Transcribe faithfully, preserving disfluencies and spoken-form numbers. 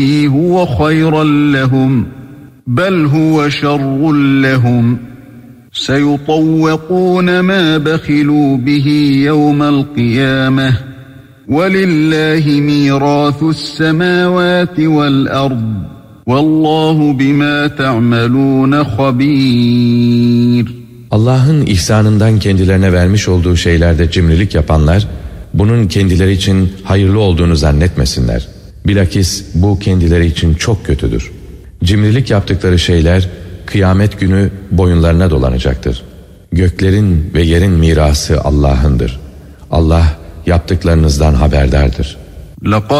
هُوَ خَيْرًا لَهُمْ بَلْ هُوَ شَرٌّ لَهُمْ سَيُطَوَّقُونَ مَا بَخِلُوا بِهِ يَوْمَ الْقِيَامَةِ وَلِلَّهِ مِيرَاثُ السَّمَاوَاتِ وَالْأَرْضِ وَاللّٰهُ بِمَا تَعْمَلُونَ خَبِيرٌ. Allah'ın ihsanından kendilerine vermiş olduğu şeylerde cimrilik yapanlar, bunun kendileri için hayırlı olduğunu zannetmesinler. Bilakis bu kendileri için çok kötüdür. Cimrilik yaptıkları şeyler, kıyamet günü boyunlarına dolanacaktır. Göklerin ve yerin mirası Allah'ındır. Allah yaptıklarınızdan haberdardır.